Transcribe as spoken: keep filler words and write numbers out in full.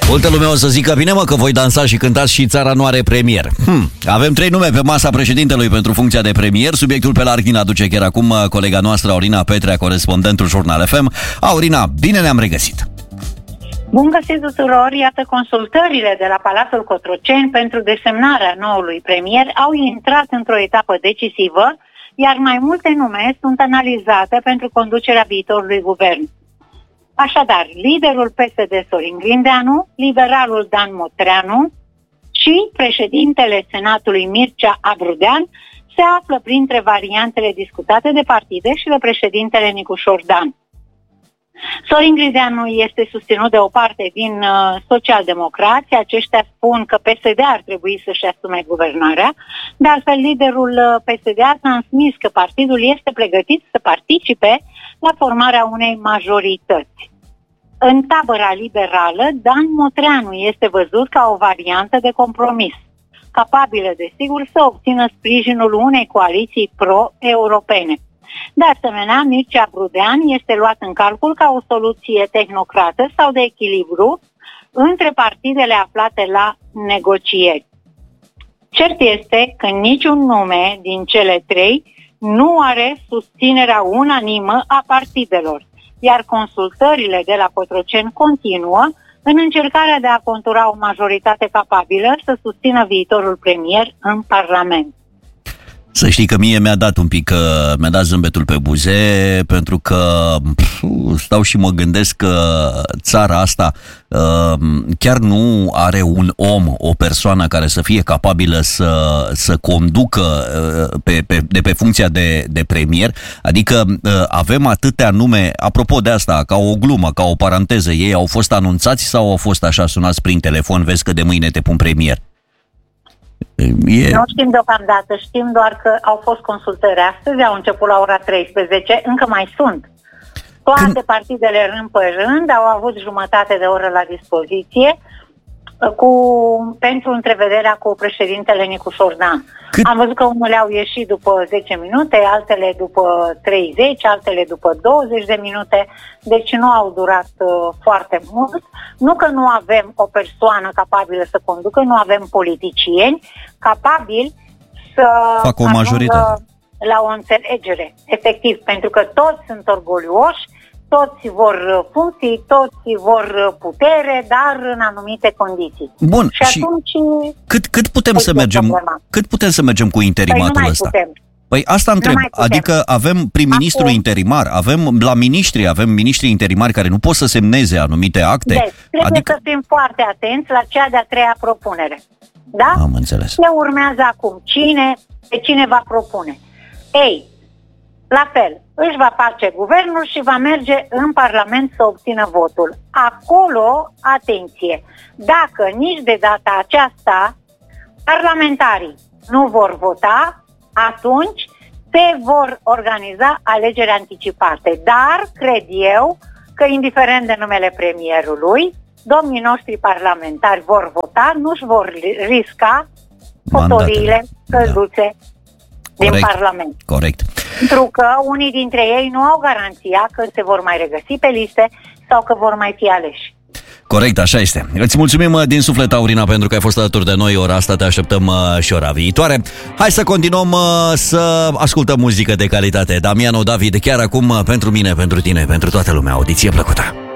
Multă lume o să zică, bine mă, că voi dansa și cântați și țara nu are premier. Hm. Avem trei nume pe masa președintelui pentru funcția de premier. Subiectul pe larg din aduce chiar acum colega noastră, Aurina Petrea, corespondentul Jurnal F M. Aurina, bine ne-am regăsit! Bun găsit tuturor! Iată, consultările de la Palatul Cotroceni pentru desemnarea noului premier au intrat într-o etapă decisivă, iar mai multe nume sunt analizate pentru conducerea viitorului guvern. Așadar, liderul P S D Sorin Grindeanu, liberalul Dan Motreanu și președintele Senatului Mircea Abrudean se află printre variantele discutate de partide și de președintele Nicușor Dan. Sorin Grindeanu este susținut de o parte din uh, socialdemocrați. Aceștia spun că P S D ar trebui să-și asume guvernarea. De altfel, liderul uh, P S D a transmis că partidul este pregătit să participe la formarea unei majorități. În tabăra liberală, Dan Motreanu este văzut ca o variantă de compromis, capabilă, desigur, să obțină sprijinul unei coaliții pro-europene. De asemenea, Mircea Abrudean este luat în calcul ca o soluție tehnocrată sau de echilibru între partidele aflate la negocieri. Cert este că niciun nume din cele trei nu are susținerea unanimă a partidelor, iar consultările de la Cotroceni continuă în încercarea de a contura o majoritate capabilă să susțină viitorul premier în Parlament. Să știi că mie mi-a dat un pic, mi-a dat zâmbetul pe buze, pentru că pf, stau și mă gândesc că țara asta chiar nu are un om, o persoană care să fie capabilă să, să conducă pe, pe, de pe funcția de, de premier. Adică avem atâtea nume, apropo de asta, ca o glumă, ca o paranteză, ei au fost anunțați sau au fost așa sunați prin telefon, vezi că de mâine te pun premier? E... Nu știm deocamdată, știm doar că au fost consultări astăzi, au început la ora treisprezece, încă mai sunt. Toate Când... partidele rând pe rând au avut jumătate de oră la dispoziție cu, pentru întrevederea cu președintele Nicușor Dan. Cât... Am văzut că unele au ieșit după zece minute, altele după treizeci, altele după douăzeci de minute, deci nu au durat uh, foarte mult. Nu că nu avem o persoană capabilă să conducă, nu avem politicieni capabili să facă o majoritate la o înțelegere, efectiv, pentru că toți sunt orgolioși, toți vor funcții, toți vor putere, dar în anumite condiții. Bun, și, și atunci cât, cât putem să mergem problema. cât putem să mergem cu interimatul păi ăsta? Putem. Păi asta întreb, adică avem prim-ministru Acum, interimar, avem la miniștri, avem miniștri interimari care nu pot să semneze anumite acte. Deci, trebuie adică... să fim foarte atenți la cea de-a treia propunere. Da? Am înțeles. Ce urmează acum? Cine, pe cine va propune? Ei, la fel, își va face guvernul și va merge în Parlament să obțină votul. Acolo, atenție, dacă nici de data aceasta parlamentarii nu vor vota, atunci se vor organiza alegeri anticipate. Dar, cred eu, că indiferent de numele premierului, domnii noștri parlamentari vor vota, nu-și vor risca fotoriile călduțe da. din Corect. Parlament. Corect. Pentru că unii dintre ei nu au garanția că se vor mai regăsi pe liste sau că vor mai fi aleși. Corect, așa este. Îți mulțumim din suflet, Aurina, pentru că ai fost alături de noi ora asta, te așteptăm și ora viitoare. Hai să continuăm să ascultăm muzică de calitate. Damiano David, chiar acum, pentru mine, pentru tine, pentru toată lumea. Audiție plăcută!